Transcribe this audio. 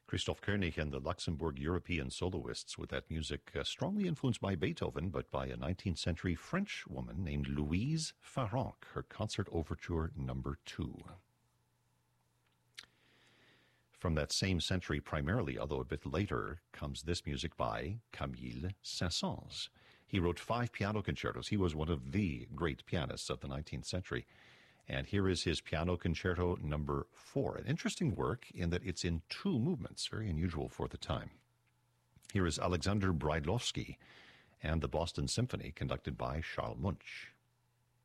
Christoph Koenig and the Luxembourg European soloists with that music strongly influenced by Beethoven, but by a 19th century French woman named Louise Farrenc, her Concert Overture No. 2. From that same century primarily, although a bit later, comes this music by Camille Saint-Saëns. He wrote 5 piano concertos. He was one of the great pianists of the 19th century. And here is his Piano Concerto No. 4, an interesting work in that it's in 2 movements, very unusual for the time. Here is Alexander Brailovsky and the Boston Symphony, conducted by Charles Munch.